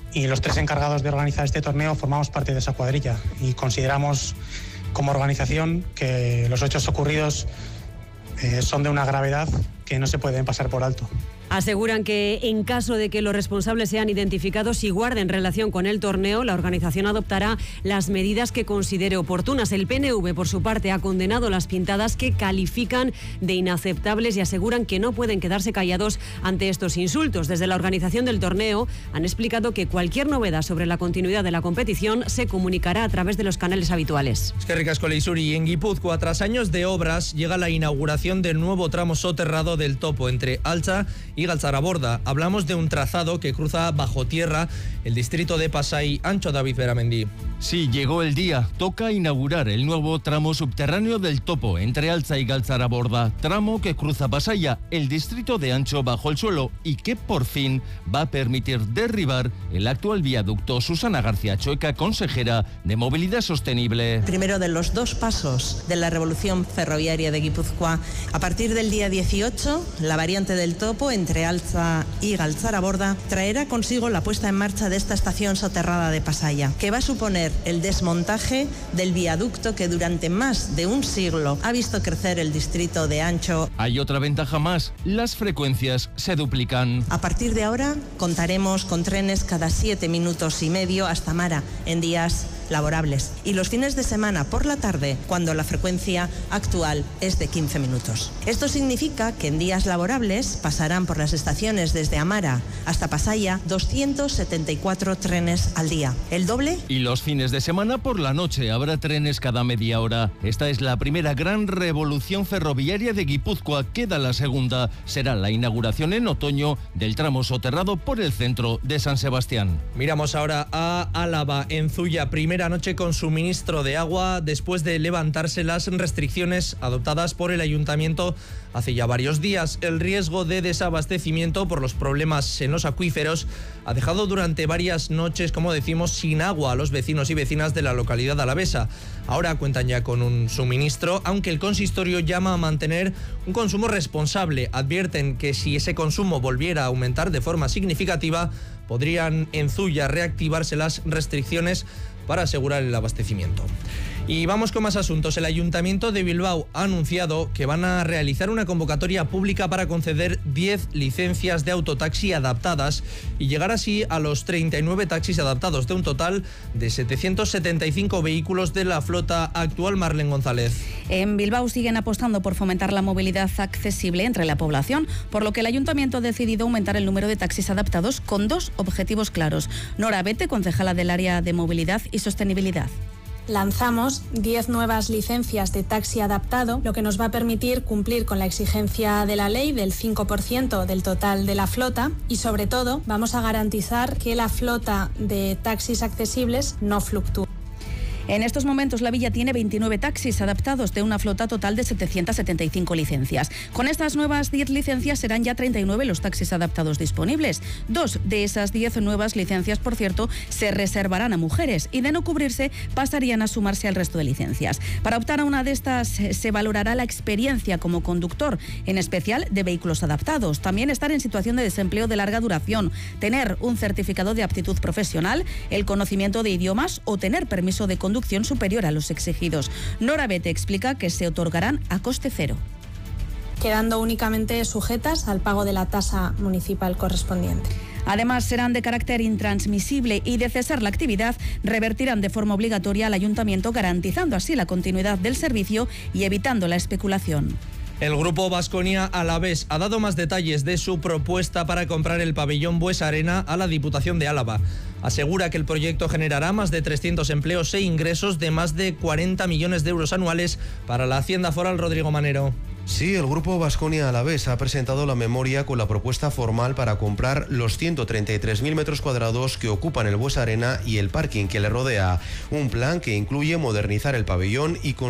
y los 3 encargados de organizar este torneo formamos parte de esa cuadrilla y consideramos como organización que los hechos ocurridos son de una gravedad que no se pueden pasar por alto. Aseguran que en caso de que los responsables sean identificados y guarden relación con el torneo, la organización adoptará las medidas que considere oportunas. El PNV, por su parte, ha condenado las pintadas que califican de inaceptables y aseguran que no pueden quedarse callados ante estos insultos. Desde la organización del torneo han explicado que cualquier novedad sobre la continuidad de la competición se comunicará a través de los canales habituales. Eskerrik asko, Leizuri. En Guipúzcoa, tras años de obras, llega la inauguración del nuevo tramo soterrado del Topo entre Altza y Galtzaraborda. Hablamos de un trazado que cruza bajo tierra el distrito de Pasai. Ancho, David Beramendi. Sí, llegó el día. Toca inaugurar el nuevo tramo subterráneo del Topo entre Altza y Galtzaraborda. Tramo que cruza Pasaia, el distrito de Ancho bajo el suelo y que por fin va a permitir derribar el actual viaducto. Susana García Chueca, consejera de Movilidad Sostenible. Primero de los 2 pasos de la revolución ferroviaria de Guipúzcoa. A partir del día 18, la variante del Topo entre Altza y Galtzaraborda traerá consigo la puesta en marcha de esta estación soterrada de Pasaia, que va a suponer el desmontaje del viaducto que durante más de un siglo ha visto crecer el distrito de Ancho. Hay otra ventaja más, las frecuencias se duplican. A partir de ahora contaremos con trenes cada 7 minutos y medio hasta Mara en días laborables y los fines de semana por la tarde cuando la frecuencia actual es de 15 minutos. Esto significa que en días laborables pasarán por las estaciones desde Amara hasta Pasaia 274 trenes al día, el doble. Y los fines de semana por la noche habrá trenes cada media hora. Esta es la primera gran revolución ferroviaria de Guipúzcoa. Queda la segunda. Será la inauguración en otoño del tramo soterrado por el centro de San Sebastián. Miramos ahora a Álava. En Zuya, primera noche con suministro de agua después de levantarse las restricciones adoptadas por el ayuntamiento hace ya varios días. El riesgo de desabastecimiento por los problemas en los acuíferos ha dejado durante varias noches, como decimos, sin agua a los vecinos y vecinas de la localidad alavesa. Ahora cuentan ya con un suministro, aunque el consistorio llama a mantener un consumo responsable. Advierten que si ese consumo volviera a aumentar de forma significativa, podrían en Zuya reactivarse las restricciones para asegurar el abastecimiento. Y vamos con más asuntos. El Ayuntamiento de Bilbao ha anunciado que van a realizar una convocatoria pública para conceder 10 licencias de autotaxi adaptadas y llegar así a los 39 taxis adaptados de un total de 775 vehículos de la flota actual. Marlene González. En Bilbao siguen apostando por fomentar la movilidad accesible entre la población, por lo que el Ayuntamiento ha decidido aumentar el número de taxis adaptados con 2 objetivos claros. Nora Bete, concejala del área de movilidad y sostenibilidad. Lanzamos 10 nuevas licencias de taxi adaptado, lo que nos va a permitir cumplir con la exigencia de la ley del 5% del total de la flota y, sobre todo, vamos a garantizar que la flota de taxis accesibles no fluctúe. En estos momentos la villa tiene 29 taxis adaptados de una flota total de 775 licencias. Con estas nuevas 10 licencias serán ya 39 los taxis adaptados disponibles. 2 de esas 10 nuevas licencias, por cierto, se reservarán a mujeres y de no cubrirse pasarían a sumarse al resto de licencias. Para optar a una de estas se valorará la experiencia como conductor, en especial de vehículos adaptados. También estar en situación de desempleo de larga duración, tener un certificado de aptitud profesional, el conocimiento de idiomas o tener permiso de conducción superior a los exigidos. Nora Bete explica que se otorgarán a coste cero, quedando únicamente sujetas al pago de la tasa municipal correspondiente. Además, serán de carácter intransmisible y, de cesar la actividad, revertirán de forma obligatoria al ayuntamiento, garantizando así la continuidad del servicio y evitando la especulación. El grupo Baskonia Alavés ha dado más detalles de su propuesta para comprar el pabellón Buesa Arena a la Diputación de Álava. Asegura que el proyecto generará más de 300 empleos e ingresos de más de 40 millones de euros anuales para la Hacienda Foral. Rodrigo Manero. Sí, el grupo Baskonia Alavés ha presentado la memoria con la propuesta formal para comprar los 133.000 metros cuadrados que ocupan el Buesa Arena y el parking que le rodea. Un plan que incluye modernizar el pabellón y